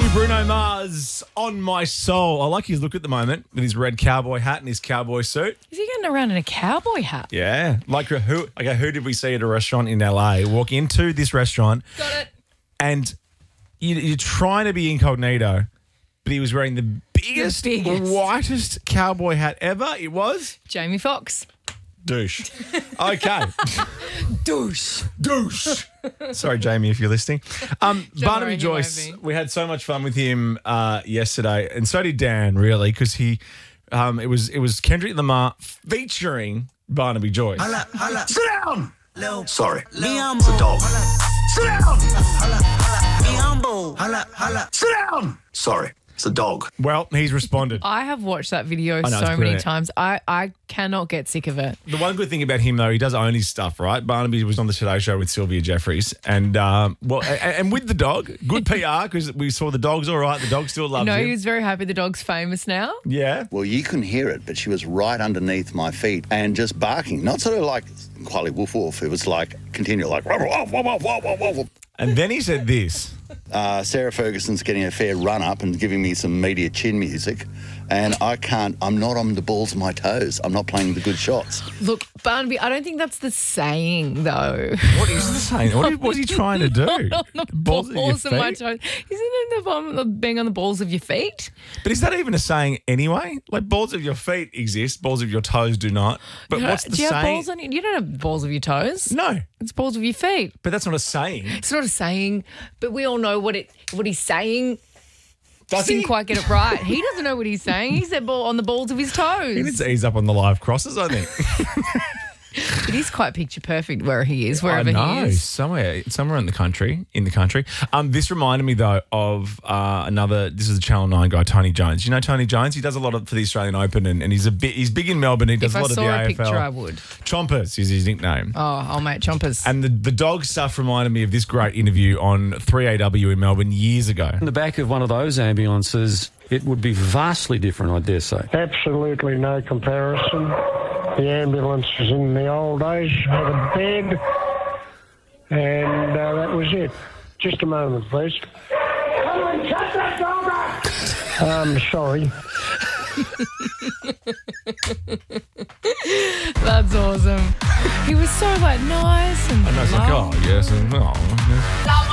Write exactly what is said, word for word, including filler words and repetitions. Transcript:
Bruno Mars, On My Soul. I like his look at the moment with his red cowboy hat and his cowboy suit. Is he getting around in a cowboy hat? Yeah. Like who, okay, who did we see at a restaurant in L A? Walk into this restaurant. Got it. And you, you're trying to be incognito, but he was wearing the biggest, The biggest. whitest cowboy hat ever. It was Jamie Foxx. douche. Okay. Douche. douche. Sorry, Jamie, if you're listening. Um, Don't Barnaby worry, he Joyce, won't be. we had so much fun with him uh, yesterday, and so did Dan, really, because he, um, it was it was Kendrick Lamar featuring Barnaby Joyce. Sit down! Sorry. It's a dog. Sit down! Sit down! Sorry. It's a dog. Well, he's responded. I have watched that video know, so it's many brilliant. times. I, I cannot get sick of it. The one good thing about him, though, he does own his stuff, right? Barnaby was on the Today Show with Sylvia Jeffries, and um, well, and, and with the dog, good P R because we saw the dog's all right. The dog still loves No, him. he was very happy the dog's famous now. Yeah. Well, you couldn't hear it, but she was right underneath my feet and just barking. Not sort of like Quali Woof Woof. It was like continual, like. Woof, woof, woof, woof, woof, woof. And then he said this. Uh, Sarah Ferguson's getting a fair run up and giving me some media chin music, and I can't. I'm not on the balls of my toes. I'm not playing the good shots. Look, Barnaby, I don't think that's the saying, though. What is the saying? What is, what's he trying to do? on the Balls balls, at your of my feet? toes. Isn't it the bum, the being on the balls of your feet? But is that even a saying anyway? Like balls of your feet exist, balls of your toes do not. But You know, what's the do you have saying? balls on you? You don't have balls of your toes. No, It's balls of your feet. but that's not a saying. It's not a saying, but we all know what it what he's saying. Does Didn't he? quite get it right. He doesn't know what he's saying. He said ball on the balls of his He needs toes. to ease up on the live crosses, I think. It is quite picture perfect where he is, wherever I know, he is. somewhere, somewhere in the country, in the country. Um, this reminded me though of uh, another. This is a Channel Nine guy, Tony Jones. You know Tony Jones? He does a lot of, for the Australian Open, and, and he's a bit. He's big in Melbourne. He does If a I lot of the saw a A F L. picture, I would. Chompers is his nickname. Oh, oh mate, chompers. And the, the dog stuff reminded me of this great interview on three A W in Melbourne years ago. In the back of one of those ambulances, it would be vastly different, I dare say. Absolutely no comparison. The ambulances in the old days had a bed, and uh, that was it. Just a moment, please. Come on, shut that dog up! Um, sorry. That's awesome. He was so like nice and And I was like, loved. oh yes, and oh.